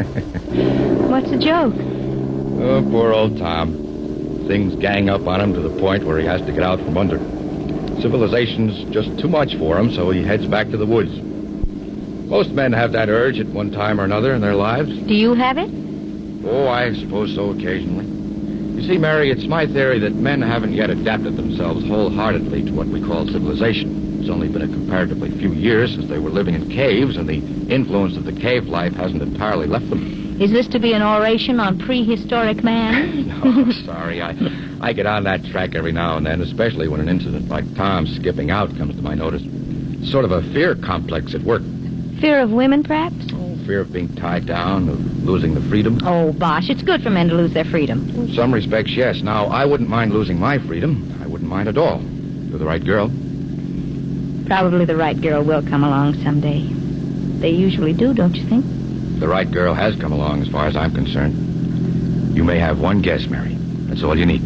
What's the joke? Oh, poor old Tom. Things gang up on him to the point where he has to get out from under. Civilization's just too much for him, so he heads back to the woods. Most men have that urge at one time or another in their lives. Do you have it? Oh, I suppose so occasionally. You see, Mary, it's my theory that men haven't yet adapted themselves wholeheartedly to what we call civilization. It's only been a comparatively few years since they were living in caves, and the influence of the cave life hasn't entirely left them. Is this to be an oration on prehistoric man? No, sorry. I get on that track every now and then, especially when an incident like Tom's skipping out comes to my notice. It's sort of a fear complex at work. Fear of women, perhaps? Oh, fear of being tied down, of losing the freedom. Oh, bosh, it's good for men to lose their freedom. In some respects, yes. Now, I wouldn't mind losing my freedom. I wouldn't mind at all. You're the right girl. Probably the right girl will come along someday. They usually do, don't you think? The right girl has come along, as far as I'm concerned. You may have one guess, Mary. That's all you need.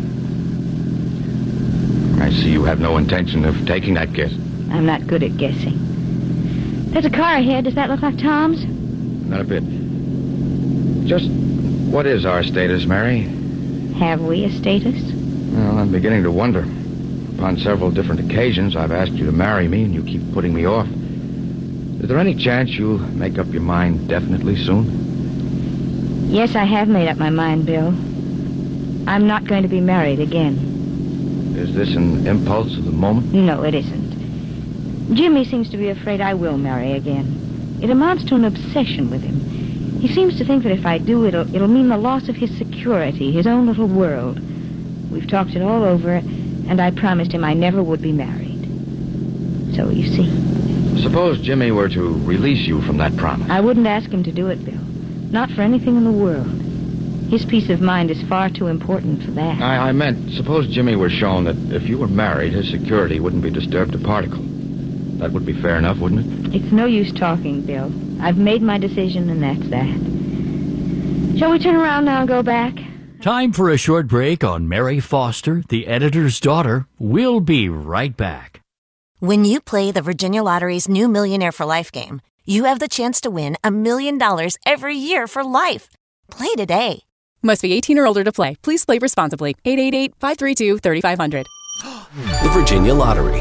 I see you have no intention of taking that guess. I'm not good at guessing. There's a car ahead. Does that look like Tom's? Not a bit. Just what is our status, Mary? Have we a status? Well, I'm beginning to wonder. Upon several different occasions, I've asked you to marry me, and you keep putting me off. Is there any chance you'll make up your mind definitely soon? Yes, I have made up my mind, Bill. I'm not going to be married again. Is this an impulse of the moment? No, it isn't. Jimmy seems to be afraid I will marry again. It amounts to an obsession with him. He seems to think that if I do, it'll mean the loss of his security, his own little world. We've talked it all over, and I promised him I never would be married. So, you see. Suppose Jimmy were to release you from that promise. I wouldn't ask him to do it, Bill. Not for anything in the world. His peace of mind is far too important for that. I meant, suppose Jimmy were shown that if you were married, his security wouldn't be disturbed a particle. That would be fair enough, wouldn't it? It's no use talking, Bill. I've made my decision, and that's that. Shall we turn around now and go back? Time for a short break on Mary Foster, the editor's daughter. We'll be right back. When you play the Virginia Lottery's new Millionaire for Life game, you have the chance to win $1 million every year for life. Play today. Must be 18 or older to play. Please play responsibly. 888-532-3500. The Virginia Lottery.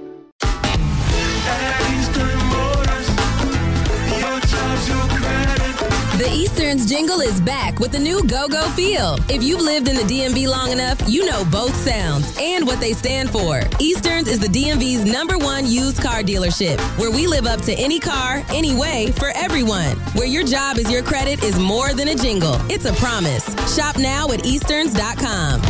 The Easterns jingle is back with the new Go-Go feel. If you've lived in the DMV long enough, you know both sounds and what they stand for. Easterns is the DMV's #1 used car dealership, where we live up to any car, any way, for everyone. Where your job is your credit is more than a jingle. It's a promise. Shop now at Easterns.com.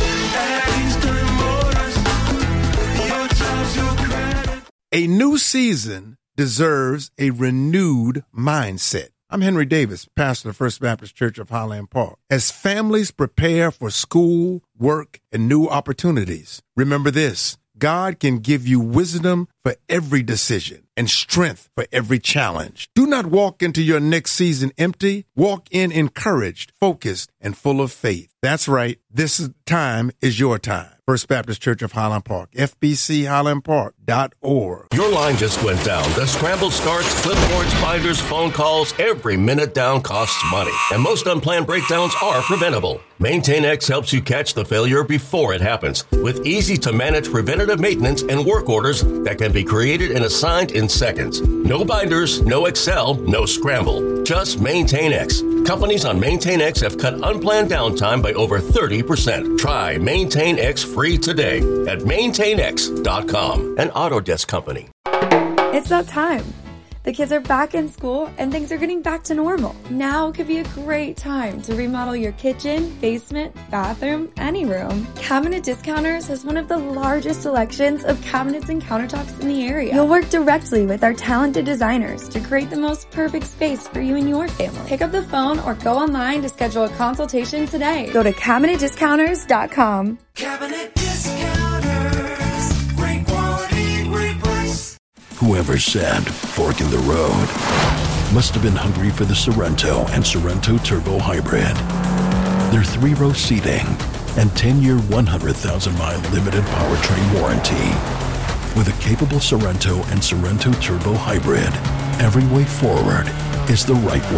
A new season deserves a renewed mindset. I'm Henry Davis, pastor of First Baptist Church of Highland Park. As families prepare for school, work, and new opportunities, remember this: God can give you wisdom for every decision and strength for every challenge. Do not walk into your next season empty. Walk in encouraged, focused, and full of faith. That's right. This time is your time. First Baptist Church of Highland Park, FBCHighlandPark.org. Your line just went down. The scramble starts, clipboards, binders, phone calls. Every minute down costs money. And most unplanned breakdowns are preventable. MaintainX helps you catch the failure before it happens with easy-to-manage preventative maintenance and work orders that can be created and assigned in seconds. No binders, no Excel, no scramble. Just MaintainX. Companies on MaintainX have cut unplanned downtime by over 30%. Try MaintainX free today at MaintainX.com, an Autodesk company. It's that time. The kids are back in school and things are getting back to normal. Now could be a great time to remodel your kitchen, basement, bathroom, any room. Cabinet Discounters has one of the largest selections of cabinets and countertops in the area. You'll work directly with our talented designers to create the most perfect space for you and your family. Pick up the phone or go online to schedule a consultation today. Go to CabinetDiscounters.com. Cabinet Discounters. Great quality, great price. Whoever said fork in the road must have been hungry for the Sorrento and Sorrento Turbo Hybrid. Their 3-row seating and 10-year, 100,000-mile limited powertrain warranty. With a capable Sorrento and Sorrento Turbo Hybrid, every way forward is the right